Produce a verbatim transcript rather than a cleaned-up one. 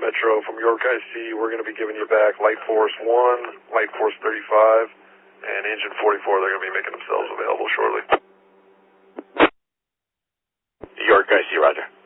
Metro from York I C. We're going to be giving you back Light Force one, Light Force thirty-five, and Engine forty-four. They're going to be making themselves available shortly. York I C, roger.